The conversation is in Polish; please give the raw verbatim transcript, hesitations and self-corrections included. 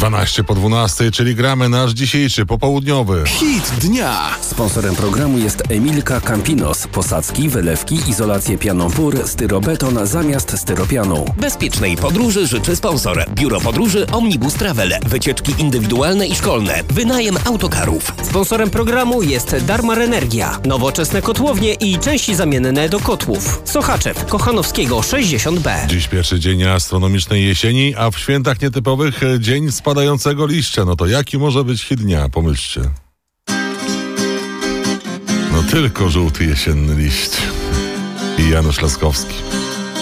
dwanaście po dwunastej, czyli gramy nasz dzisiejszy popołudniowy hit dnia. Sponsorem programu jest Emilka Campinos. Posadzki, wylewki, izolację pianą pór, styrobeton zamiast styropianu. Bezpiecznej podróży życzy sponsor. Biuro Podróży Omnibus Travel. Wycieczki indywidualne i szkolne. Wynajem autokarów. Sponsorem programu jest Darmar Energia. Nowoczesne kotłownie i części zamienne do kotłów. Sochaczew, Kochanowskiego sześćdziesiąt B. Dziś pierwszy dzień astronomicznej jesieni, a w świętach nietypowych dzień spadającego liścia. No to jaki może być hit dnia? Pomyślcie. No tylko żółty jesienny liść. I Janusz Laskowski.